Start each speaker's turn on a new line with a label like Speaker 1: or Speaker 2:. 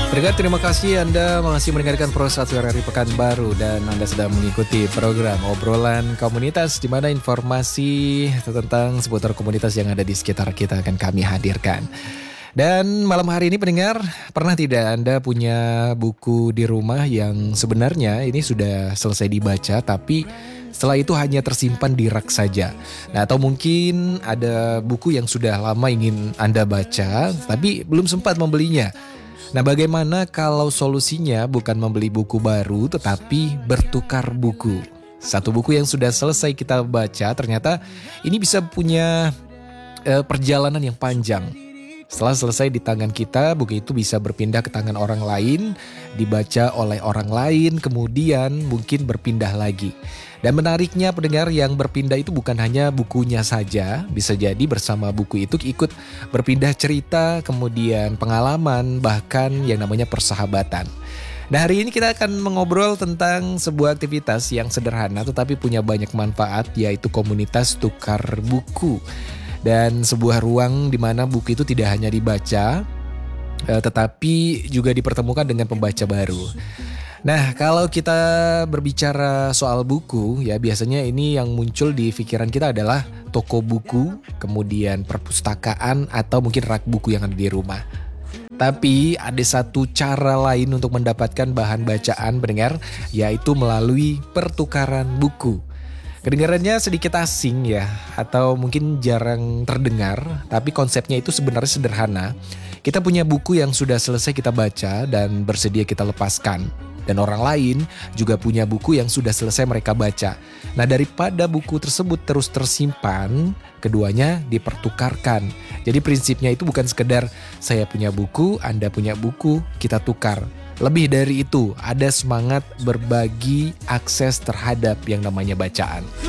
Speaker 1: Pendengar, terima kasih Anda masih mendengarkan Pro 1 RRI Pekanbaru dan Anda sedang mengikuti program obrolan komunitas di mana informasi tentang seputar komunitas yang ada di sekitar kita akan kami hadirkan. Dan malam hari ini pendengar, pernah tidak Anda punya buku di rumah yang sebenarnya ini sudah selesai dibaca tapi setelah itu hanya tersimpan di rak saja. Nah, atau mungkin ada buku yang sudah lama ingin Anda baca tapi belum sempat membelinya. Nah, bagaimana kalau solusinya bukan membeli buku baru tetapi bertukar buku? Satu buku yang sudah selesai kita baca ternyata ini bisa punya perjalanan yang panjang. Setelah selesai di tangan kita, buku itu bisa berpindah ke tangan orang lain, dibaca oleh orang lain, kemudian mungkin berpindah lagi. Dan menariknya pendengar, yang berpindah itu bukan hanya bukunya saja, bisa jadi bersama buku itu ikut berpindah cerita, kemudian pengalaman, bahkan yang namanya persahabatan. Nah, hari ini kita akan mengobrol tentang sebuah aktivitas yang sederhana tetapi punya banyak manfaat, yaitu komunitas tukar buku. Dan sebuah ruang di mana buku itu tidak hanya dibaca, tetapi juga dipertemukan dengan pembaca baru. Nah, kalau kita berbicara soal buku, ya biasanya ini yang muncul di pikiran kita adalah toko buku, kemudian perpustakaan, atau mungkin rak buku yang ada di rumah. Tapi ada satu cara lain untuk mendapatkan bahan bacaan pendengar, yaitu melalui pertukaran buku. Kedengarannya sedikit asing ya, atau mungkin jarang terdengar, tapi konsepnya itu sebenarnya sederhana. Kita punya buku yang sudah selesai kita baca dan bersedia kita lepaskan. Dan orang lain juga punya buku yang sudah selesai mereka baca. Nah, daripada buku tersebut terus tersimpan, keduanya dipertukarkan. Jadi prinsipnya itu bukan sekedar saya punya buku, Anda punya buku, kita tukar. Lebih dari itu, ada semangat berbagi akses terhadap yang namanya bacaan.